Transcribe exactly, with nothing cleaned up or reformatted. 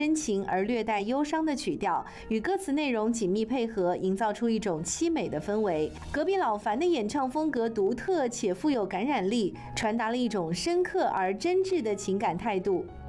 深情而略带忧伤的曲调，与歌词内容紧密配合，营造出一种凄美的氛围。隔壁老樊的演唱风格独特且富有感染力，传达了一种深刻而真挚的情感态度。